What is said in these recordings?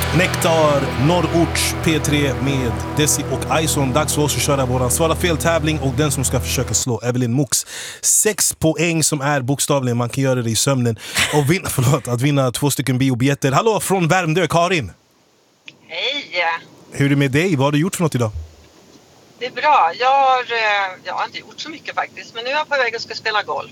Nektar, Norrorts P3 med Desi och Ison. Dags för oss att köra våran Svara fel-tävling och den som ska försöka slå Evelyn Mux. 6 poäng som är bokstavligen, man kan göra det i sömnen. Och att vinna 2 stycken biobiljetter. Hallå från Värmdö, Karin. Hej! Hur är det med dig? Vad har du gjort för något idag? Det är bra. Jag har inte gjort så mycket faktiskt, men nu är jag på väg att ska spela golf.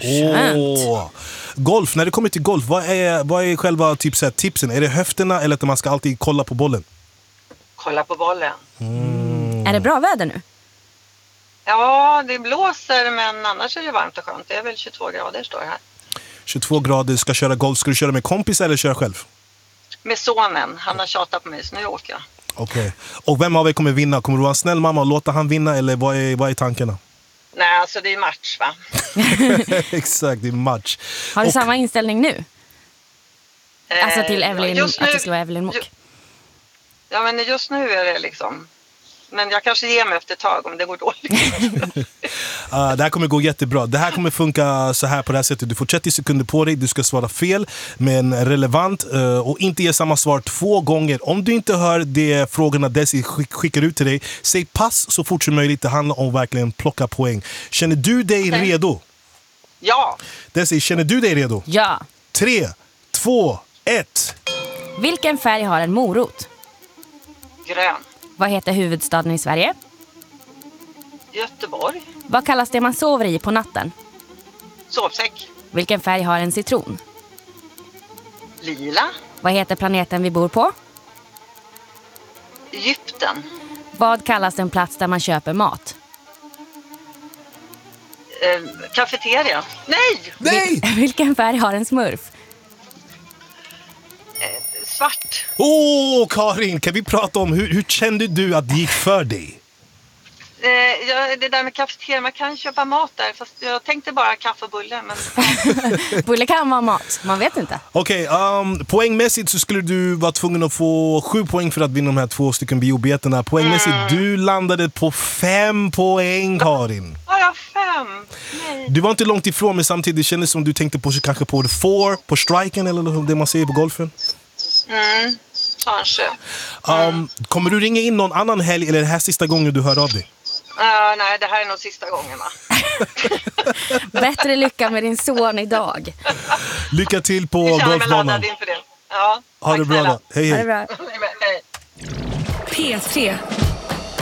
Golf, när det kommer till golf, vad är själva tipsen? Är det höfterna eller att man ska alltid kolla på bollen? Kolla på bollen. Är det bra väder nu? Ja, det blåser, men annars är det varmt och skönt. Det är väl 22 grader står det här. 22 grader, ska köra golf. Ska du köra med kompis eller köra själv? Med sonen. Han har tjatat på mig, så nu åker jag. Okej. Och vem av er kommer vinna? Kommer du vara en snäll mamma och låta han vinna, eller vad är tankarna? Nej, alltså det är match, va? Exakt, det är match. Har du samma inställning nu? Alltså till Evelyn, just nu, att du slår Evelyn Mok? Ja, men just nu är det liksom... Men jag kanske ger mig efter ett tag om det går dåligt. Det här kommer gå jättebra. Det här kommer funka så här på det här sättet. Du får 30 sekunder på dig. Du ska svara fel, men relevant. Och inte ge samma svar 2 gånger. Om du inte hör de frågorna Desi skickar ut till dig, säg pass så fort som möjligt. Det handlar om verkligen plocka poäng. Känner du dig redo? Ja. Desi, känner du dig redo? Ja. 3, 2, 1. Vilken färg har en morot? Grön. Vad heter huvudstaden i Sverige? Göteborg. Vad kallas det man sover i på natten? Sovsäck. Vilken färg har en citron? Lila. Vad heter planeten vi bor på? Egypten. Vad kallas en plats där man köper mat? Cafeteria. Nej! Vilken färg har en smurf? Svart. Karin, kan vi prata om hur kände du att det gick för dig? Det där med cafeteria, man kan köpa mat där. Fast jag tänkte bara kaffe och bulle. Men... Bulle kan vara mat, man vet inte. Okej, poängmässigt så skulle du vara tvungen att få 7 poäng för att vinna de här 2 stycken biobiljetterna. Poängmässigt, du landade på 5 poäng, Karin. Har jag 5? Nej. Du var inte långt ifrån, men samtidigt kändes som du tänkte kanske på the 4, på striken eller det man säger på golfen. Kanske. Kommer du ringa in någon annan helg eller är det här sista gången du hör av dig? Nej, det här är nog sista gången, va? Bättre lycka med din son idag. Lycka till på golfbanan. golfbanan. Inför det. Ja, ha det bra då. Hej, hej. Ha det bra. Hej. P3